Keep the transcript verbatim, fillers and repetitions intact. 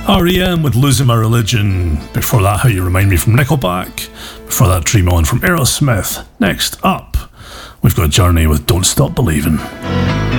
R E M with Losing My Religion. Before that, How You Remind Me from Nickelback. Before that, Dream On from Aerosmith. Next up, we've got Journey with Don't Stop Believing.